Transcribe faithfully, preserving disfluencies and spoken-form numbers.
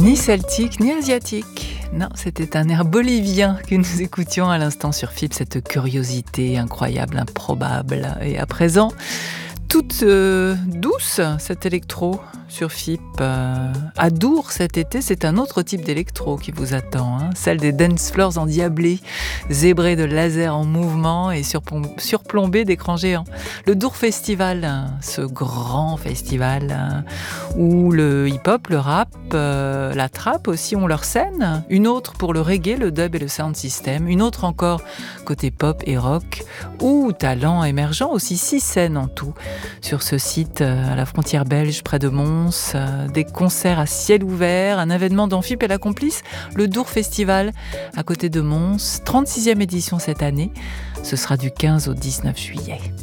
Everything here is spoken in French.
Ni celtique, ni asiatique. Non, c'était un air bolivien que nous écoutions à l'instant sur F I B, cette curiosité incroyable, improbable. Et à présent, toute euh, douce, cette électro sur F I B. Euh, à Dour cet été, c'est un autre type d'électro qui vous attend, hein, celle des dance floors endiablés, zébrés de lasers en mouvement et surplom- surplombés d'écrans géants. Le Dour Festival, hein, ce grand festival hein, où le hip-hop, le rap, euh, la trap aussi ont leur scène. Une autre pour le reggae, le dub et le sound system. Une autre encore côté pop et rock ou talent émergent, aussi six scènes en tout. Sur ce site, euh, à la frontière belge, près de Mons, euh, des concerts à ciel ouvert, un événement dont F I B est la complice, le Dour Festival, à côté de Mons, trente-sixième édition cette année. Ce sera du quinze au dix-neuf juillet.